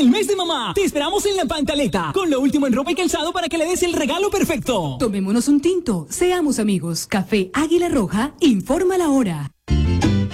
el mes de mamá. Te esperamos en La Pantaleta, con lo último en ropa y calzado para que le des el regalo perfecto. Tomémonos un tinto, seamos amigos. Café Águila Roja, informa la hora.